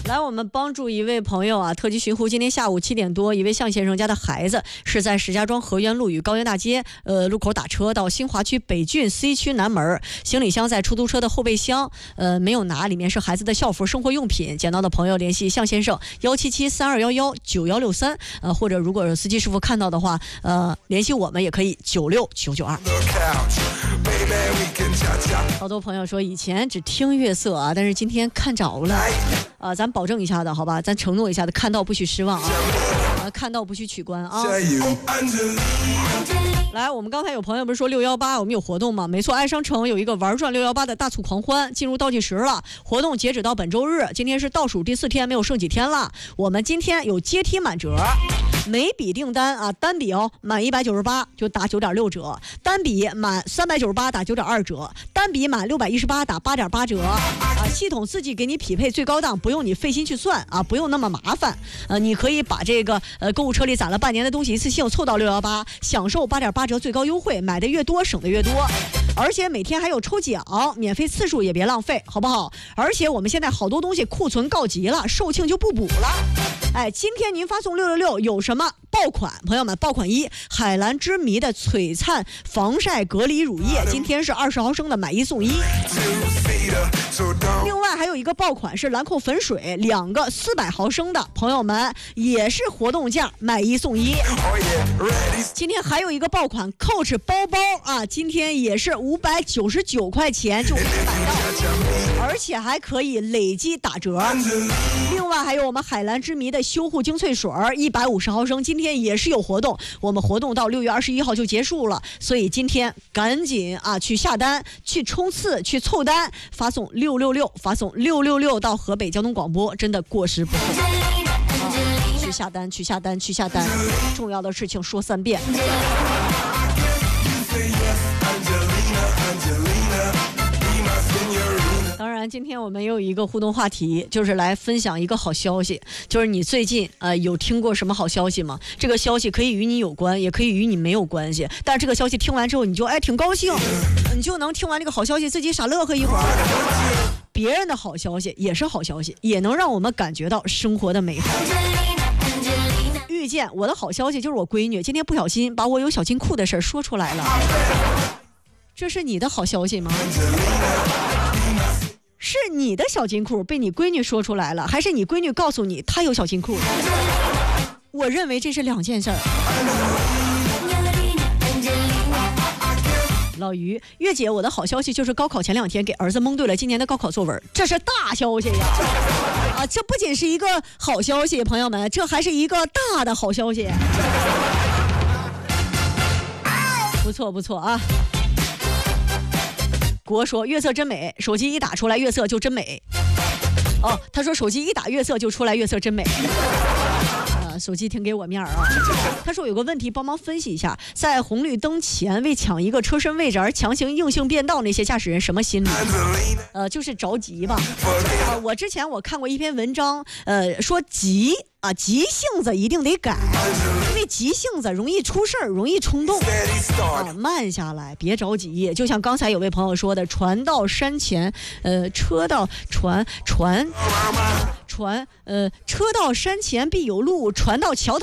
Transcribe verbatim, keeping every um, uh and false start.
来，我们帮助一位朋友啊，特级寻呼。今天下午七点多，一位向先生家的孩子是在石家庄河源路与高原大街呃路口打车到新华区北郡 C 区南门，行李箱在出租车的后备箱，呃没有拿，里面是孩子的校服、生活用品。捡到的朋友联系向先生幺七七三二幺幺九幺六三，呃或者如果司机师傅看到的话，呃联系我们也可以九六九九二。好多朋友说以前只听月色啊，但是今天看着了啊，咱保证一下的好吧，咱承诺一下的，看到不许失望啊，啊看到不许取关啊。来，我们刚才有朋友不是说六幺八我们有活动吗？没错，爱商城有一个玩转六幺八的大促狂欢，进入倒计时了，活动截止到本周日，今天是倒数第四天，没有剩几天了。我们今天有阶梯满折，每笔订单啊，单笔哦满一百九十八就打九点六折，单笔满三百九十八打九点二折，单笔满六百一十八打八点八折啊，系统自己给你匹配最高档，不用你费心去算啊，不用那么麻烦。呃，你可以把这个呃购物车里攒了半年的东西一次性凑到六幺八，享受八点八折最高优惠，买的越多省的越多，而且每天还有抽奖，免费次数也别浪费，好不好？而且我们现在好多东西库存告急了，售罄就不补了。哎，今天您发送六六六有什么爆款？朋友们，爆款一，海蓝之谜的璀璨防晒隔离乳液，今天是二十毫升的买一送一。另外还有一个爆款是兰蔻粉水，两个四百毫升的，朋友们也是活动价买一送一。今天还有一个爆款 Coach 包包啊，今天也是五百九十九块钱就可以买到，而且还可以累计打折。另外还有我们海蓝之谜的修护精粹水一百五十毫升，今天也是有活动，我们活动到六月二十一号就结束了，所以今天赶紧啊去下单，去冲刺，去凑单，发送六六六，发送六六六到河北交通广播，真的过时不候。啊，去下单，去下单，去下单，重要的事情说三遍。当然今天我们有一个互动话题，就是来分享一个好消息，就是你最近呃有听过什么好消息吗？这个消息可以与你有关，也可以与你没有关系，但是这个消息听完之后你就哎挺高兴，你就能听完这个好消息自己傻乐呵一会儿。别人的好消息也是好消息，也能让我们感觉到生活的美好。遇见我的好消息就是我闺女今天不小心把我有小金库的事说出来了，这是你的好消息吗？是你的小金库被你闺女说出来了，还是你闺女告诉你她有小金库？我认为这是两件事儿。老于，月姐，我的好消息就是高考前两天给儿子蒙对了今年的高考作文，这是大消息呀！啊，这不仅是一个好消息，朋友们，这还是一个大的好消息。不错不错啊！国说月色真美，手机一打出来月色就真美。哦，他说手机一打月色就出来月色真美。手机挺给我面儿啊！他说有个问题，帮忙分析一下，在红绿灯前为抢一个车身位置而强行硬性变道，那些驾驶人什么心理？呃，就是着急吧。呃，我之前我看过一篇文章，呃，说急啊，急性子一定得改，因为急性子容易出事儿，容易冲动啊，慢下来，别着急。就像刚才有位朋友说的，船到山前，呃，车到船船船呃，车到山前必有路，船到桥头